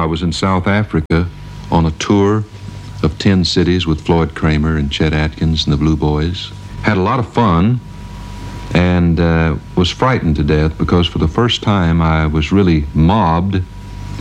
was in South Africa on a tour of 10 cities with Floyd Kramer and Chet Atkins and the Blue Boys. Had a lot of fun and was frightened to death because for the first time I was really mobbed